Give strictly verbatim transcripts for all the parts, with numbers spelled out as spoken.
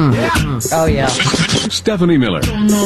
Mm. Oh, yeah. Stephanie Miller.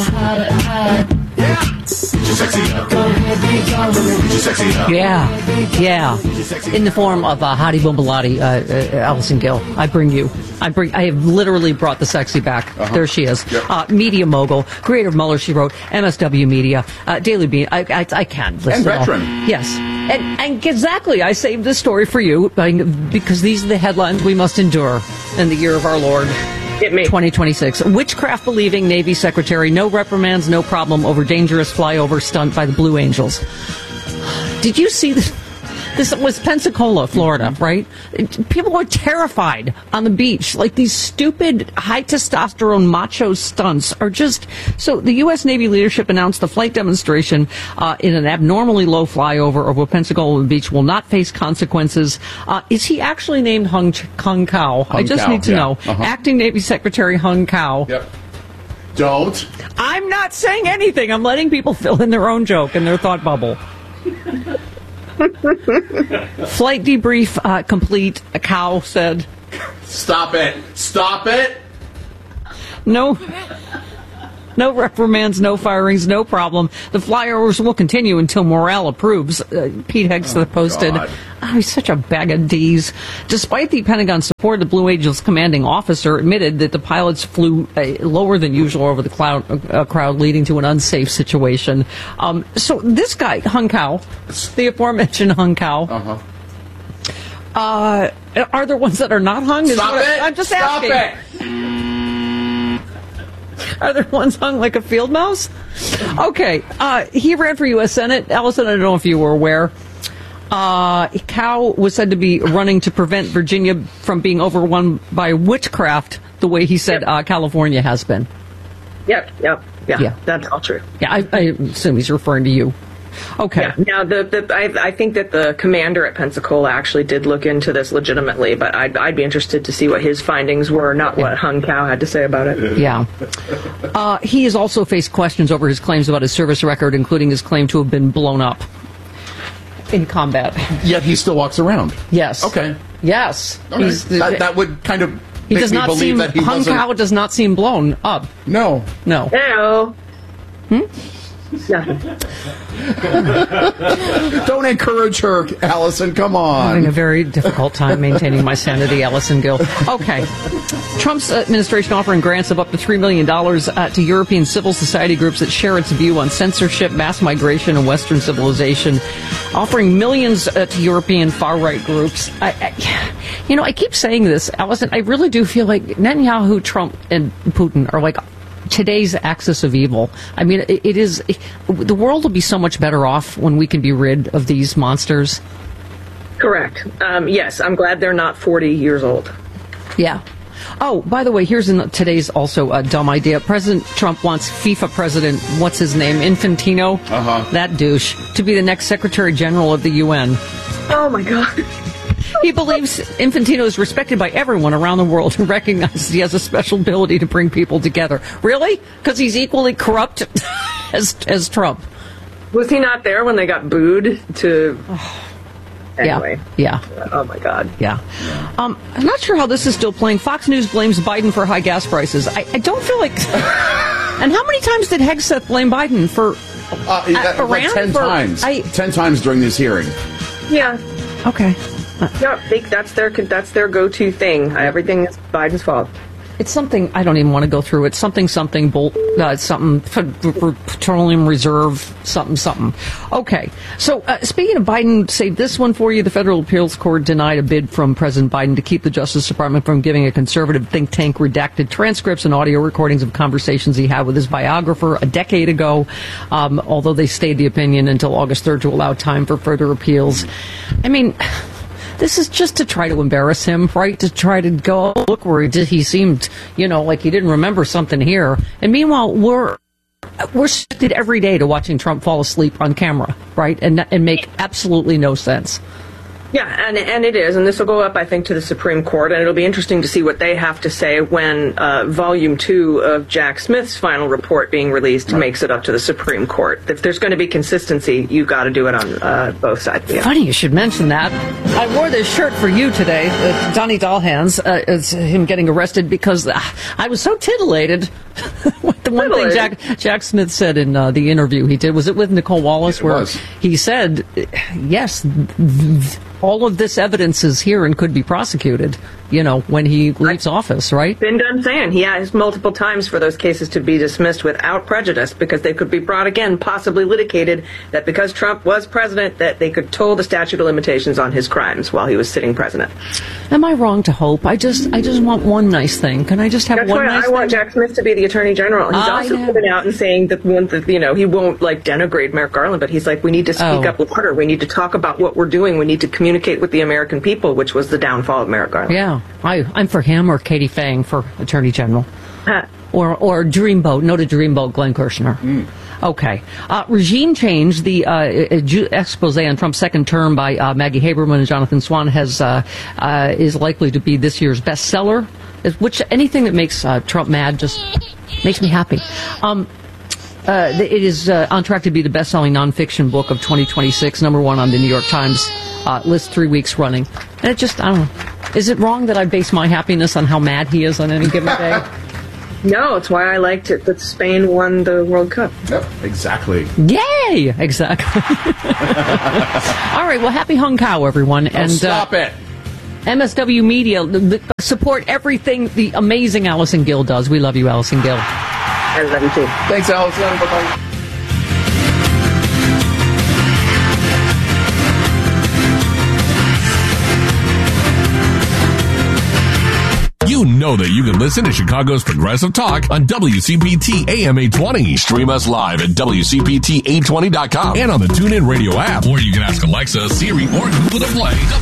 Yeah, yeah. In the form of uh, Hottie Bumbalati, uh, uh, Allison Gill. I bring you. I bring. I have literally brought the sexy back. Uh-huh. There she is. Yep. Uh, media mogul, creator of Mueller, she wrote, M S W Media, uh, Daily Bean. I, I, I can't listen. And veteran. Yes. And, and exactly, I saved this story for you because these are the headlines we must endure in the year of our Lord. twenty twenty-six. Witchcraft believing Navy Secretary, no reprimands, no problem over dangerous flyover stunt by the Blue Angels. Did you see this? This was Pensacola, Florida, right? People were terrified on the beach. Like, these stupid high testosterone macho stunts are just... So the U S. Navy leadership announced the flight demonstration uh, in an abnormally low flyover over Pensacola Beach will not face consequences. Uh, is he actually named Hung, Hung Kao? Hung I just Kao, need to yeah. know. Uh-huh. Acting Navy Secretary Hung Kao. Yep. Don't. I'm not saying anything. I'm letting people fill in their own joke in their thought bubble. Flight debrief uh, complete, a cow said. Stop it. Stop it. No. No reprimands, no firings, no problem. The flyovers will continue until morale approves. Uh, Pete Hegseth oh, posted. God. Oh, he's such a bag of D's. Despite the Pentagon support, the Blue Angels commanding officer admitted that the pilots flew uh, lower than usual over the cloud, uh, crowd, leading to an unsafe situation. Um, so this guy, Hung Kao, the aforementioned Hung Kao, uh-huh. uh, are there ones that are not hung? Stop Is it. I'm just Stop asking. it. Are there ones hung like a field mouse? Okay. Uh, he ran for U S. Senate. Allison, I don't know if you were aware. Uh, Kao was said to be running to prevent Virginia from being overrun by witchcraft the way he said yep. uh, California has been. Yep, yep, yeah, yeah. That's all true. Yeah, I, I assume he's referring to you. Okay. Yeah. Now, the, the I, I think that the commander at Pensacola actually did look into this legitimately, but I'd, I'd be interested to see what his findings were, not what Hung Kao had to say about it. Yeah. Uh, he has also faced questions over his claims about his service record, including his claim to have been blown up in combat. Yet he still walks around. Yes. Okay. Yes. Okay. He's, that, that would kind of he make does me not believe seem, that he Hung wasn't... Kao does not seem blown up. No. No. No. Hmm? Nothing. Don't encourage her, Allison. Come on. I'm having a very difficult time maintaining my sanity, Allison Gill. Okay. Trump's administration offering grants of up to three million dollars uh, to European civil society groups that share its view on censorship, mass migration, and Western civilization. Offering millions uh, to European far-right groups. I, I, you know, I keep saying this, Allison. I really do feel like Netanyahu, Trump, and Putin are like today's axis of evil. I mean, it, it is it, the world will be so much better off when we can be rid of these monsters. Correct. Um, yes, I'm glad they're not forty years old. Yeah. Oh, by the way, here's an, today's also a dumb idea. President Trump wants FIFA president, what's his name, Infantino, uh-huh. that douche, to be the next Secretary General of the U N. Oh, my God. He believes Infantino is respected by everyone around the world and recognizes he has a special ability to bring people together. Really? Because he's equally corrupt as as Trump. Was he not there when they got booed to... Anyway. Yeah. yeah. Oh, my God. Yeah. Um, I'm not sure how this is still playing. Fox News blames Biden for high gas prices. I, I don't feel like... And how many times did Hegseth blame Biden for uh, uh, Iran? Like ten for, times. I, ten times during this hearing. Yeah. Okay. Yeah, they, that's their that's their go-to thing. Everything is Biden's fault. It's something, I don't even want to go through it. Something, something, bolt, uh, something, petroleum reserve, something, something. Okay. So, uh, speaking of Biden, save this one for you. The Federal Appeals Court denied a bid from President Biden to keep the Justice Department from giving a conservative think tank redacted transcripts and audio recordings of conversations he had with his biographer a decade ago, um, although they stayed the opinion until August third to allow time for further appeals. I mean... This is just to try to embarrass him, right? To try to go, oh, look where he, did, he seemed, you know, like he didn't remember something here. And meanwhile, we're we're shifted every day to watching Trump fall asleep on camera, right? And and make absolutely no sense. Yeah, and and it is, and this will go up, I think, to the Supreme Court, and it'll be interesting to see what they have to say when uh, Volume two of Jack Smith's final report being released right. makes it up to the Supreme Court. If there's going to be consistency, you got to do it on uh, both sides. Yeah. Funny you should mention that. I wore this shirt for you today, uh, Donnie Dahlhans, uh, it's him getting arrested because uh, I was so titillated with the one thing Jack, Jack Smith said in uh, the interview he did. Was it with Nicole Wallace? It where was. He said, yes, all of this evidence is here and could be prosecuted, you know, when he leaves I've office, right? Been done saying he asked multiple times for those cases to be dismissed without prejudice because they could be brought again, possibly litigated, that because Trump was president, that they could toll the statute of limitations on his crimes while he was sitting president. Am I wrong to hope? I just I just want one nice thing. Can I just have That's one why nice I thing? want Jack Smith to be the Attorney General. He's I also know. coming out and saying that, one, that, you know, he won't, like, denigrate Merrick Garland, but he's like, we need to speak Oh. up louder. We need to talk about what we're doing. We need to communicate with the American people, which was the downfall of Merrick Garland. Yeah, I, I'm for him or Katie Fang for Attorney General. Uh, Or or Dreamboat, no to Dreamboat, Glenn Kirshner. Mm. Okay. Uh, regime change, the uh, ju- expose on Trump's second term by uh, Maggie Haberman and Jonathan Swan has uh, uh, is likely to be this year's bestseller. Which anything that makes uh, Trump mad just makes me happy. Um, uh, it is uh, on track to be the best-selling nonfiction book of twenty twenty-six, number one on the New York Times uh, list, three weeks running. And it just, I don't know. Is it wrong that I base my happiness on how mad he is on any given day? No, it's why I liked it that Spain won the World Cup. Yep, exactly. Yay! Exactly. All right, well, happy Hung Cow, everyone. Oh, and stop uh, it. M S W Media, the, the, support everything the amazing Allison Gill does. We love you, Allison Gill. I love you too. Thanks, Allison. Bye-bye. You know that you can listen to Chicago's Progressive Talk on W C P T A M eight twenty. Stream us live at W C P T eight twenty dot com and on the TuneIn Radio app. Or you can ask Alexa, Siri, or Google to play.